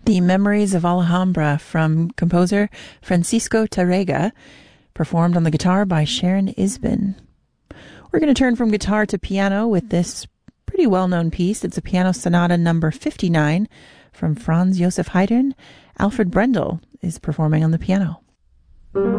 The Memories of Alhambra from composer Francisco Tárrega, performed on the guitar by Sharon Isbin. We're going to turn from guitar to piano with this pretty well-known piece. It's a piano sonata number 59 from Franz Joseph Haydn. Alfred Brendel is performing on the piano.